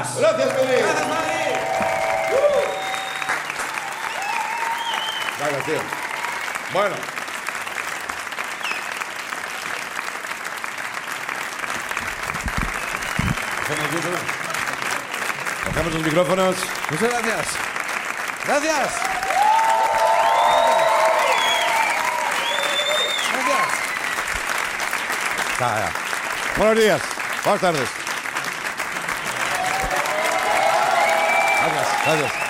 Gracias, Madrid. Gracias, Madrid. Gracias, tío. Bueno. Bajamos los micrófonos. Muchas gracias. Gracias. Gracias. Ya. Buenos días. Buenas tardes. Gracias.